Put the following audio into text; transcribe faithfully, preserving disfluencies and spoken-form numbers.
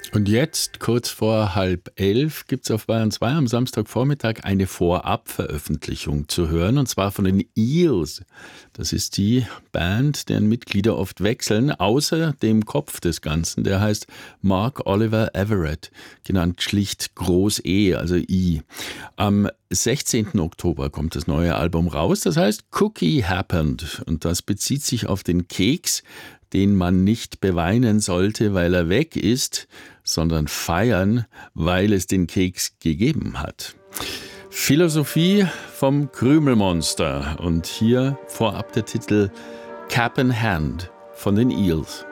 Und jetzt, kurz vor halb elf, gibt es auf Bayern zwei am Samstagvormittag eine Vorabveröffentlichung zu hören, und zwar von den Eels. Das ist die Band, deren Mitglieder oft wechseln, außer dem Kopf des Ganzen. Der heißt Mark Oliver Everett, genannt schlicht Groß E, also I. Am sechzehnten Oktober kommt das neue Album raus, das heißt Cookie Happened. Und das bezieht sich auf den Keks, den man nicht beweinen sollte, weil er weg ist, sondern feiern, weil es den Keks gegeben hat. Philosophie vom Krümelmonster. Und hier vorab der Titel Cap in Hand von den Eels.